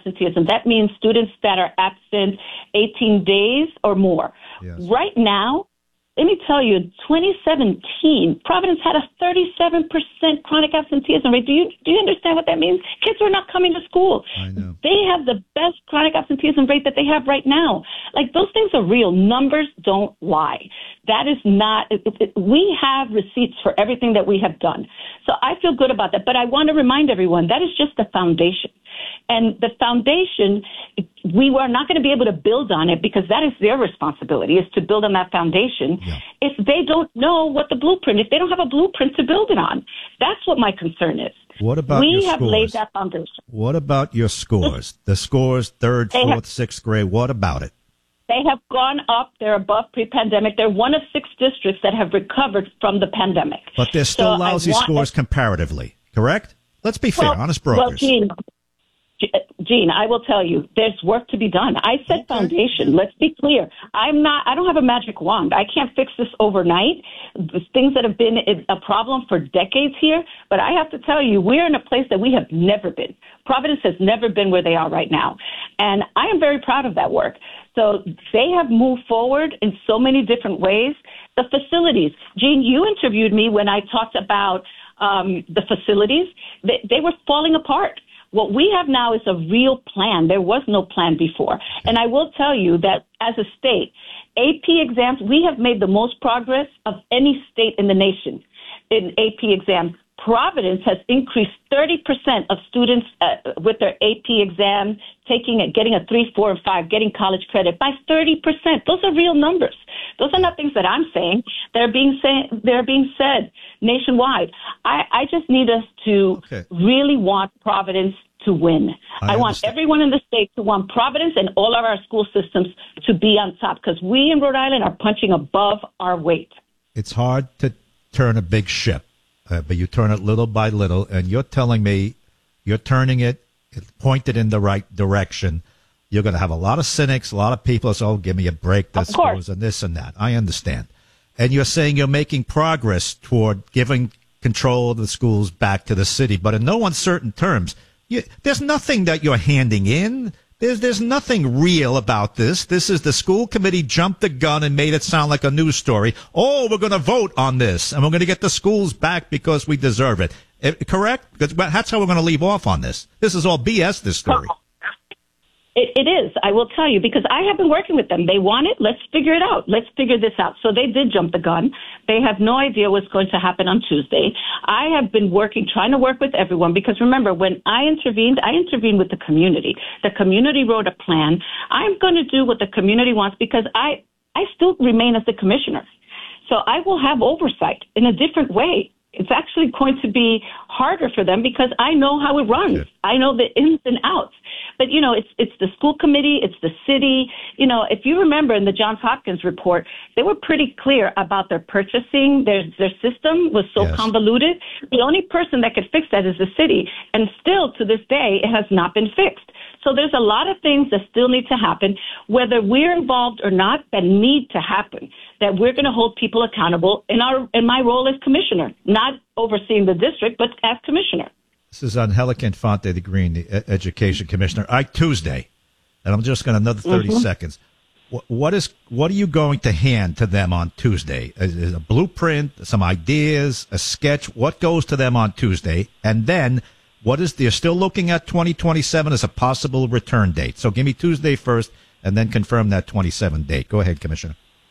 absenteeism. That means students that are absent 18 days or more. Yes. Right now, let me tell you, in 2017, Providence had a 37% chronic absenteeism rate. Do you understand what that means? Kids are not coming to school. I know. They have the best chronic absenteeism rate that they have right now. Like, those things are real. Numbers don't lie. That is not, we have receipts for everything that we have done. So I feel good about that. But I want to remind everyone, that is just the foundation. And the foundation, we were not going to be able to build on it because that is their responsibility, is to build on that foundation. Yeah. If they don't know what the blueprint, if they don't have a blueprint to build it on, that's what my concern is. What about we your have scores? laid that foundation. What about your scores? The scores, third, fourth, sixth grade, what about it? They have gone up. They're above pre-pandemic. They're one of 6 districts that have recovered from the pandemic. But they're still lousy scores comparatively, correct? Let's be fair, honest brokers. Well, Gene, I will tell you, there's work to be done. I said foundation. Let's be clear. I don't have a magic wand. I can't fix this overnight. The things that have been a problem for decades here, but I have to tell you, we're in a place that we have never been. Providence has never been where they are right now. And I am very proud of that work. So they have moved forward in so many different ways. The facilities. Gene, you interviewed me when I talked about the facilities. They were falling apart. What we have now is a real plan. There was no plan before. And I will tell you that as a state, AP exams, we have made the most progress of any state in the nation in AP exams. Providence has increased 30% of students with their AP exam, getting a 3, 4, and 5, getting college credit by 30%. Those are real numbers. Those are not things that I'm saying. They're being said nationwide. I just need us to really want Providence to win. I want everyone in the state to want Providence and all of our school systems to be on top, because we in Rhode Island are punching above our weight. It's hard to turn a big ship. But you turn it little by little, and you're telling me you're turning it pointed in the right direction. You're going to have a lot of cynics, a lot of people say, oh, give me a break, this goes and this and that. I understand. And you're saying you're making progress toward giving control of the schools back to the city, but in no uncertain terms. There's nothing that you're handing in. There's nothing real about this. This is the school committee jumped the gun and made it sound like a news story. Oh, we're going to vote on this, and we're going to get the schools back because we deserve it. Correct? Because that's how we're going to leave off on this. This is all BS, this story. It is, I will tell you, because I have been working with them. They want it. Let's figure it out. Let's figure this out. So they did jump the gun. They have no idea what's going to happen on Tuesday. I have been trying to work with everyone, because remember, when I intervened with the community. The community wrote a plan. I'm going to do what the community wants, because I still remain as the commissioner. So I will have oversight in a different way. It's actually going to be harder for them because I know how it runs. Okay. I know the ins and outs. But, it's the school committee, it's the city. If you remember in the Johns Hopkins report, they were pretty clear about their purchasing. Their system was so convoluted. The only person that could fix that is the city. And still, to this day, it has not been fixed. So there's a lot of things that still need to happen, whether we're involved or not, that need to happen, that we're going to hold people accountable in my role as commissioner, not overseeing the district, but as commissioner. This is Angelica Infante, the Green, the education commissioner. Tuesday, and I'm just going to another 30 seconds. What are you going to hand to them on Tuesday? Is a blueprint, some ideas, a sketch? What goes to them on Tuesday? And then they're still looking at 2027 as a possible return date. So give me Tuesday first, and then confirm that 27 date. Go ahead, Commissioner.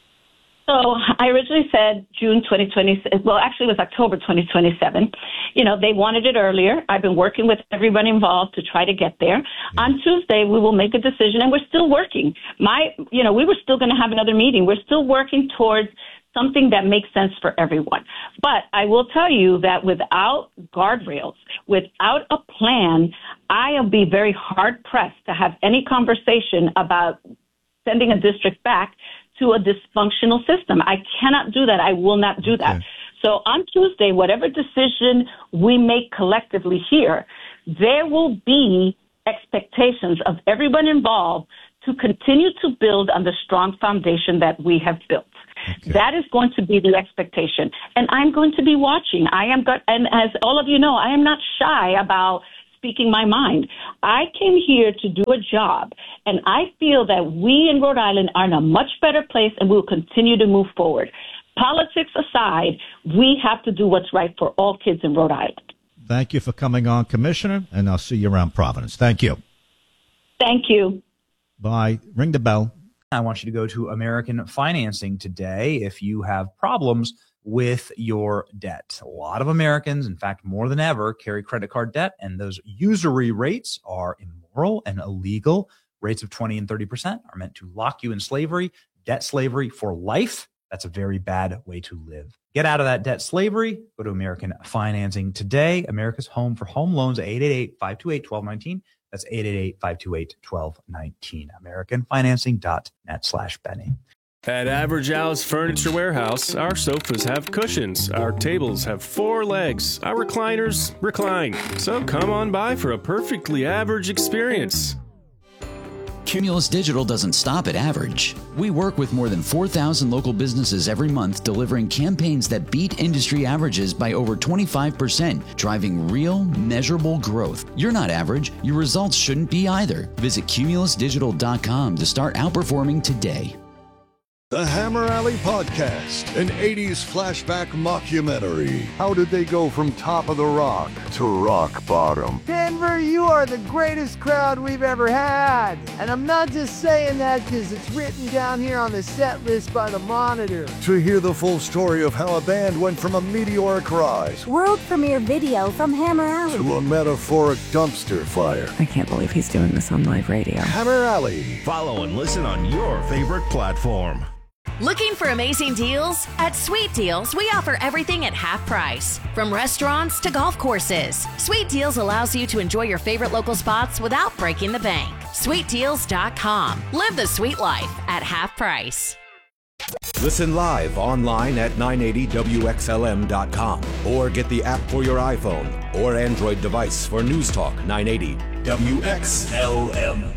So I originally said June 2020. Well, actually, it was October 2027. They wanted it earlier. I've been working with everyone involved to try to get there. Yeah. On Tuesday, we will make a decision, and we're still working. We were still going to have another meeting. We're still working towards something that makes sense for everyone. But I will tell you that without guardrails, without a plan, I'll be very hard-pressed to have any conversation about sending a district back to a dysfunctional system. I cannot do that. I will not do that. Okay. So on Tuesday, whatever decision we make collectively here, there will be expectations of everyone involved to continue to build on the strong foundation that we have built. Okay. That is going to be the expectation. And I'm going to be watching. And as all of you know, I am not shy about speaking my mind. I came here to do a job, and I feel that we in Rhode Island are in a much better place, and we'll continue to move forward. Politics aside, we have to do what's right for all kids in Rhode Island. Thank you for coming on, Commissioner, and I'll see you around Providence. Thank you. Thank you. Bye. Ring the bell. I want you to go to American Financing today if you have problems with your debt. A lot of Americans, in fact, more than ever, carry credit card debt, and those usury rates are immoral and illegal. Rates of 20 and 30% are meant to lock you in slavery, debt slavery for life. That's a very bad way to live. Get out of that debt slavery. Go to American Financing today. America's home for home loans, 888-528-1219. That's 888-528-1219. AmericanFinancing.net/Benny. At Average Al's Furniture Warehouse, our sofas have cushions, our tables have 4 legs, our recliners recline. So come on by for a perfectly average experience. Cumulus Digital doesn't stop at average. We work with more than 4,000 local businesses every month, delivering campaigns that beat industry averages by over 25%, driving real, measurable growth. You're not average. Your results shouldn't be either. Visit cumulusdigital.com to start outperforming today. The Hammer Alley Podcast, an 80s flashback mockumentary. How did they go from top of the rock to rock bottom? Denver, you are the greatest crowd we've ever had. And I'm not just saying that because it's written down here on the set list by the Monitor. To hear the full story of how a band went from a meteoric rise, world premiere video from Hammer Alley, to a metaphoric dumpster fire. I can't believe he's doing this on live radio. Hammer Alley. Follow and listen on your favorite platform. Looking for amazing deals? At Sweet Deals, we offer everything at half price. From restaurants to golf courses, Sweet Deals allows you to enjoy your favorite local spots without breaking the bank. SweetDeals.com. Live the sweet life at half price. Listen live online at 980WXLM.com or get the app for your iPhone or Android device for News Talk 980 WXLM.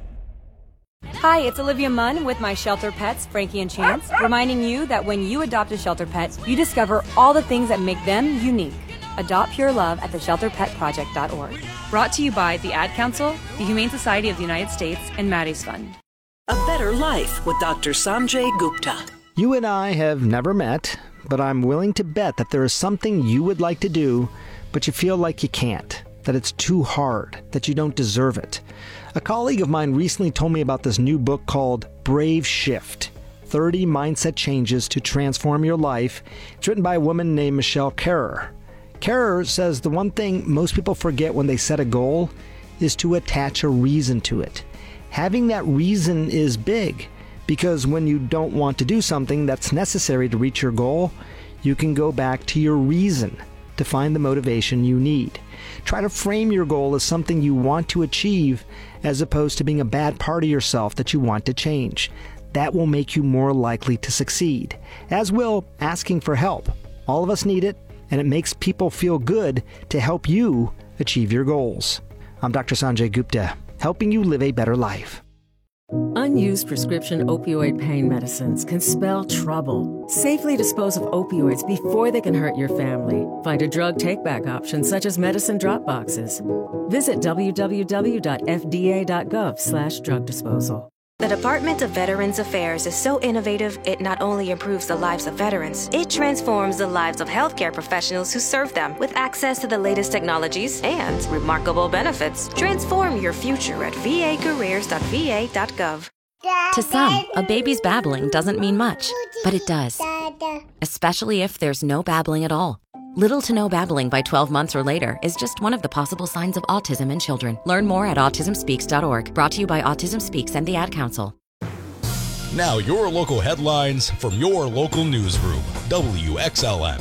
Hi, it's Olivia Munn with my shelter pets, Frankie and Chance, reminding you that when you adopt a shelter pet, you discover all the things that make them unique. Adopt pure love at theshelterpetproject.org. Brought to you by the Ad Council, the Humane Society of the United States, and Maddie's Fund. A Better Life with Dr. Sanjay Gupta. You and I have never met, but I'm willing to bet that there is something you would like to do, but you feel like you can't, that it's too hard, that you don't deserve it. A colleague of mine recently told me about this new book called Brave Shift, 30 Mindset Changes to Transform Your Life. It's written by a woman named Michelle Kerrer. Kerrer says the one thing most people forget when they set a goal is to attach a reason to it. Having that reason is big, because when you don't want to do something that's necessary to reach your goal, you can go back to your reason to find the motivation you need. Try to frame your goal as something you want to achieve as opposed to being a bad part of yourself that you want to change. That will make you more likely to succeed, as will asking for help. All of us need it, and it makes people feel good to help you achieve your goals. I'm Dr. Sanjay Gupta, helping you live a better life. Unused prescription opioid pain medicines can spell trouble. Safely dispose of opioids before they can hurt your family. Find a drug take-back option such as medicine drop boxes. Visit www.fda.gov/drug disposal. The Department of Veterans Affairs is so innovative, it not only improves the lives of veterans, it transforms the lives of healthcare professionals who serve them with access to the latest technologies and remarkable benefits. Transform your future at vacareers.va.gov. To some, a baby's babbling doesn't mean much, but it does. Especially if there's no babbling at all. Little to no babbling by 12 months or later is just one of the possible signs of autism in children. Learn more at autismspeaks.org. Brought to you by Autism Speaks and the Ad Council. Now your local headlines from your local newsroom, WXLM.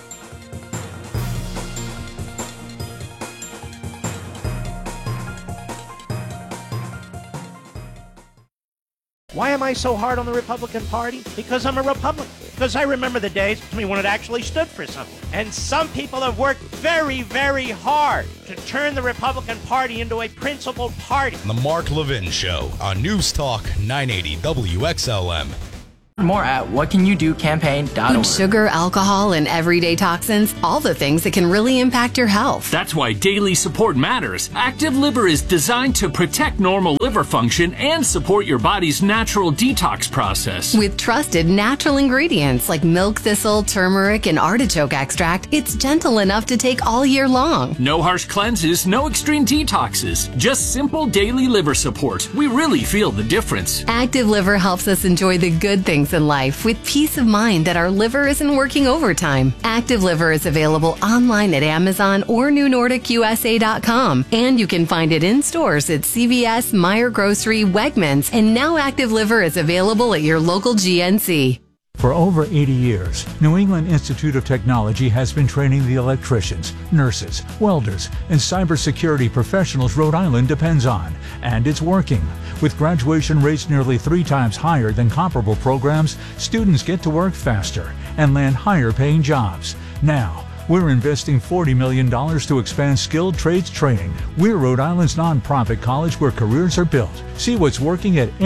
Why am I so hard on the Republican Party? Because I'm a Republican. Because I remember the days when it actually stood for something. And some people have worked very, very hard to turn the Republican Party into a principled party. The Mark Levin Show on News Talk 980 WXLM. More at whatcanyoudocampaign.org. Food, sugar, alcohol, and everyday toxins, all the things that can really impact your health. That's why daily support matters. Active Liver is designed to protect normal liver function and support your body's natural detox process. With trusted natural ingredients like milk thistle, turmeric, and artichoke extract, it's gentle enough to take all year long. No harsh cleanses, no extreme detoxes, just simple daily liver support. We really feel the difference. Active Liver helps us enjoy the good things in life with peace of mind that our liver isn't working overtime. Active Liver is available online at Amazon or NewNordicUSA.com, and you can find it in stores at CVS, Meijer Grocery, Wegmans, and now Active Liver is available at your local GNC. For over 80 years, New England Institute of Technology has been training the electricians, nurses, welders, and cybersecurity professionals Rhode Island depends on, and it's working. With graduation rates nearly 3 times higher than comparable programs, students get to work faster and land higher-paying jobs. Now, we're investing $40 million to expand skilled trades training. We're Rhode Island's nonprofit college where careers are built. See what's working at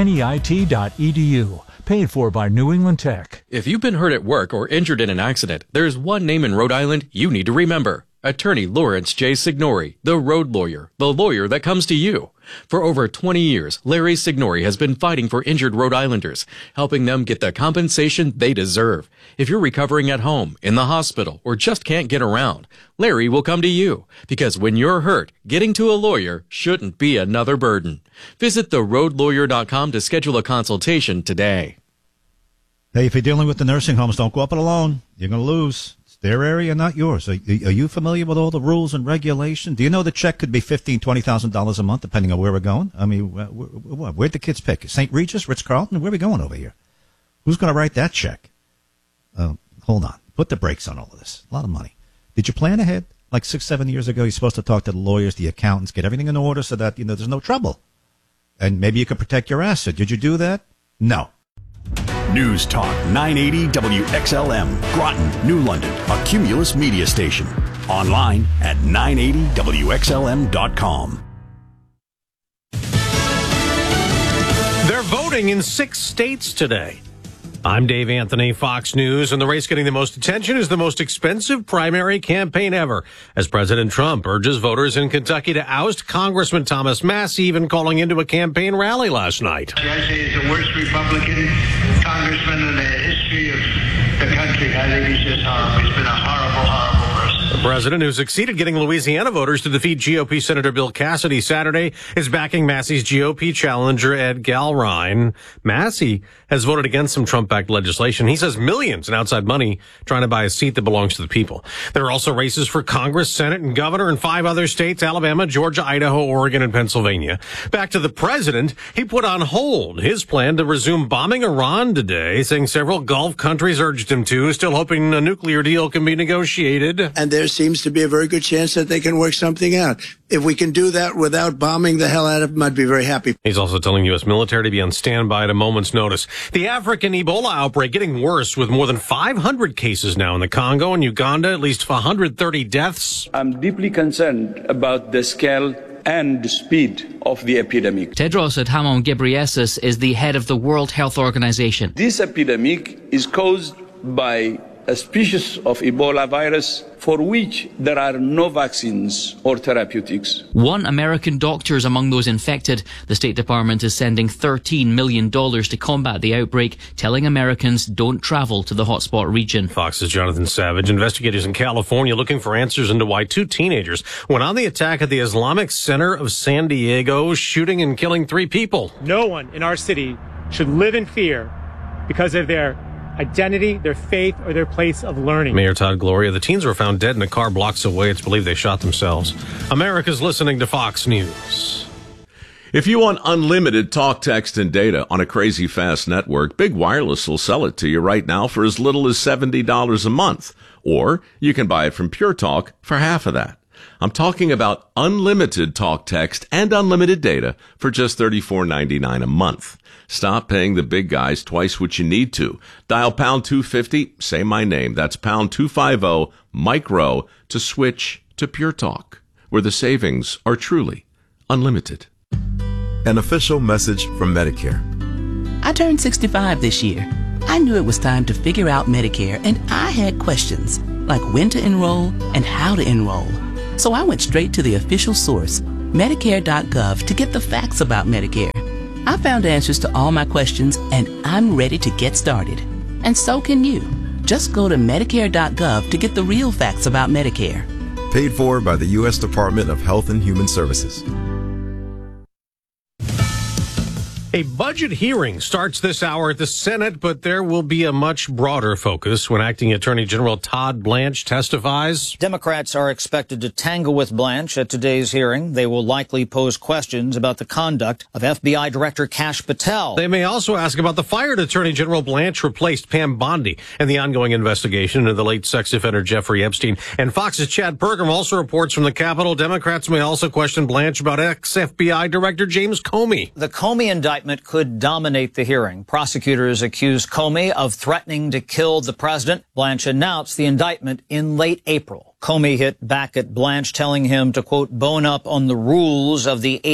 NEIT.edu. Paid for by New England Tech. If you've been hurt at work or injured in an accident, there's one name in Rhode Island you need to remember. Attorney Lawrence J. Signori, the road lawyer, the lawyer that comes to you. For over 20 years, Larry Signori has been fighting for injured Rhode Islanders, helping them get the compensation they deserve. If you're recovering at home, in the hospital, or just can't get around, Larry will come to you. Because when you're hurt, getting to a lawyer shouldn't be another burden. Visit theroadlawyer.com to schedule a consultation today. Hey, if you're dealing with the nursing homes, don't go up it alone. You're going to lose. It's their area, not yours. Are you familiar with all the rules and regulations? Do you know the check could be $15,000, $20,000 a month, depending on where we're going? I mean, where'd the kids pick? St. Regis, Ritz-Carlton? Where are we going over here? Who's going to write that check? Hold on. Put the brakes on all of this. A lot of money. Did you plan ahead? Like 6-7 years ago, you're supposed to talk to the lawyers, the accountants, get everything in order so that, there's no trouble. And maybe you can protect your asset. Did you do that? No. News Talk 980 WXLM, Groton, New London, a Cumulus media station. Online at 980WXLM.com. They're voting in 6 states today. I'm Dave Anthony, Fox News, and the race getting the most attention is the most expensive primary campaign ever, as President Trump urges voters in Kentucky to oust Congressman Thomas Massie, even calling into a campaign rally last night. I say he's the worst Republican congressman in the history of the country. I think he's just horrible. He's been a horrible, horrible person. The president, who succeeded getting Louisiana voters to defeat GOP Senator Bill Cassidy Saturday, is backing Massie's GOP challenger, Ed Galrine. Massie has voted against some Trump-backed legislation. He says millions in outside money trying to buy a seat that belongs to the people. There are also races for Congress, Senate, and governor in 5 other states: Alabama, Georgia, Idaho, Oregon, and Pennsylvania. Back to the president, he put on hold his plan to resume bombing Iran today, saying several Gulf countries urged him to, still hoping a nuclear deal can be negotiated. And there seems to be a very good chance that they can work something out. If we can do that without bombing the hell out of them, I'd be very happy. He's also telling U.S. military to be on standby at a moment's notice. The African Ebola outbreak getting worse, with more than 500 cases now in the Congo and Uganda, at least 130 deaths. I'm deeply concerned about the scale and the speed of the epidemic. Tedros Adhanom Ghebreyesus is the head of the World Health Organization. This epidemic is caused by a species of Ebola virus for which there are no vaccines or therapeutics. 1 American doctor is among those infected. The State Department is sending $13 million to combat the outbreak, telling Americans don't travel to the hotspot region. Fox's Jonathan Savage. Investigators in California looking for answers into why 2 teenagers went on the attack at the Islamic Center of San Diego, shooting and killing 3 people. No one in our city should live in fear because of their identity, their faith, or their place of learning. Mayor Todd Gloria. The teens were found dead in a car blocks away. It's believed they shot themselves. America's listening to Fox News. If you want unlimited talk, text, and data on a crazy fast network, Big Wireless will sell it to you right now for as little as $70 a month. Or you can buy it from Pure Talk for half of that. I'm talking about unlimited talk, text, and unlimited data for just $34.99 a month. Stop paying the big guys twice what you need to. Dial pound 250, say my name. That's pound 250, micro, to switch to Pure Talk, where the savings are truly unlimited. An official message from Medicare. I turned 65 this year. I knew it was time to figure out Medicare, and I had questions, like when to enroll and how to enroll. So I went straight to the official source, Medicare.gov, to get the facts about Medicare. I found answers to all my questions, and I'm ready to get started. And so can you. Just go to Medicare.gov to get the real facts about Medicare. Paid for by the U.S. Department of Health and Human Services. A budget hearing starts this hour at the Senate, but there will be a much broader focus when Acting Attorney General Todd Blanche testifies. Democrats are expected to tangle with Blanche at today's hearing. They will likely pose questions about the conduct of FBI Director Kash Patel. They may also ask about the fired Attorney General Blanche replaced Pam Bondi and the ongoing investigation into the late sex offender Jeffrey Epstein. And Fox's Chad Pergram also reports from the Capitol. Democrats may also question Blanche about ex-FBI Director James Comey. The Comey indictment could dominate the hearing. Prosecutors accused Comey of threatening to kill the president. Blanche announced the indictment in late April. Comey hit back at Blanche, telling him to, quote, bone up on the rules of the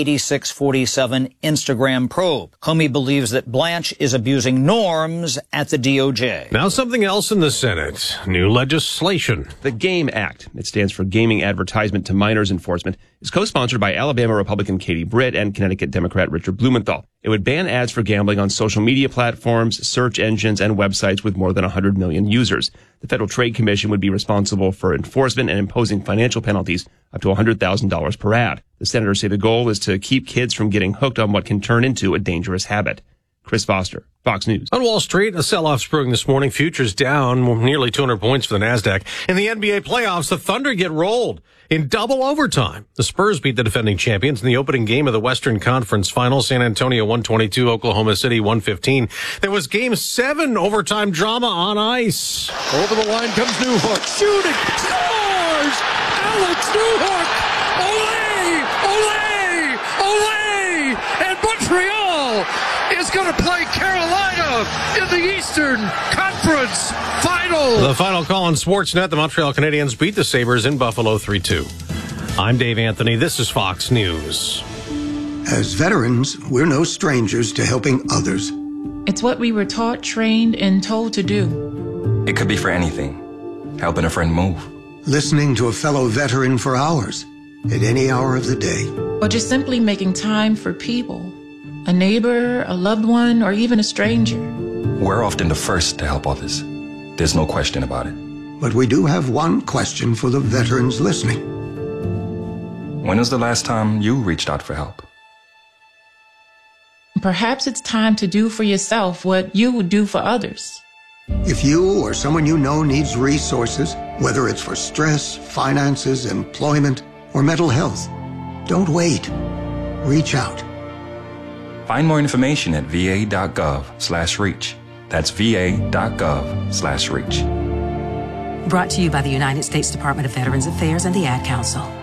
8647 Instagram probe. Comey believes that Blanche is abusing norms at the DOJ. Now something else in the Senate. New legislation. The GAME Act, it stands for Gaming Advertisement to Minors Enforcement, is co-sponsored by Alabama Republican Katie Britt and Connecticut Democrat Richard Blumenthal. It would ban ads for gambling on social media platforms, search engines, and websites with more than 100 million users. The Federal Trade Commission would be responsible for enforcement and imposing financial penalties up to $100,000 per ad. The senators say the goal is to keep kids from getting hooked on what can turn into a dangerous habit. Chris Foster, Fox News. On Wall Street, a sell-off spring this morning. Futures down nearly 200 points for the NASDAQ. In the NBA playoffs, the Thunder get rolled in double overtime. The Spurs beat the defending champions in the opening game of the Western Conference Finals. San Antonio 122, Oklahoma City 115. There was Game 7 overtime drama on ice. Over the line comes Newhook. Shooting. Scores! Alex Newhook! Olé! Olé! Olé! And Montreal is going to play Carolina in the Eastern Conference Final. The final call on Sportsnet. The Montreal Canadiens beat the Sabres in Buffalo 3-2. I'm Dave Anthony. This is Fox News. As veterans, we're no strangers to helping others. It's what we were taught, trained, and told to do. It could be for anything. Helping a friend move. Listening to a fellow veteran for hours, at any hour of the day. Or just simply making time for people. A neighbor, a loved one, or even a stranger. We're often the first to help others. There's no question about it. But we do have one question for the veterans listening. When was the last time you reached out for help? Perhaps it's time to do for yourself what you would do for others. If you or someone you know needs resources, whether it's for stress, finances, employment, or mental health, don't wait. Reach out. Find more information at va.gov/reach. That's va.gov/reach. Brought to you by the United States Department of Veterans Affairs and the Ad Council.